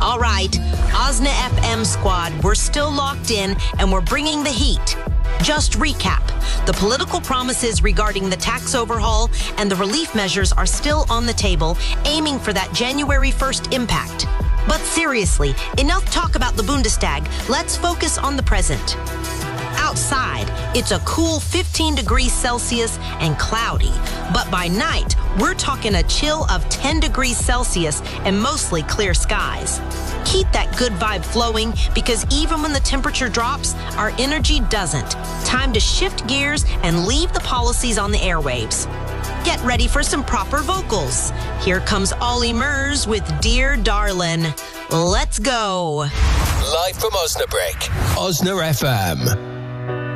All right, Osna FM squad, we're still locked in and we're bringing the heat. Just recap. The political promises regarding the tax overhaul and the relief measures are still on the table, aiming for that January 1st impact. But seriously, enough talk about the Bundestag. Let's focus on the present. Outside, it's a cool 15 degrees Celsius and cloudy. But by night, we're talking a chill of 10 degrees Celsius and mostly clear skies. Keep that good vibe flowing because even when the temperature drops, our energy doesn't. Time to shift gears and leave the policies on the airwaves. Get ready for some proper vocals. Here comes Ollie Murs with Dear Darlin'. Let's go. Live from Osnabrück, Osna FM.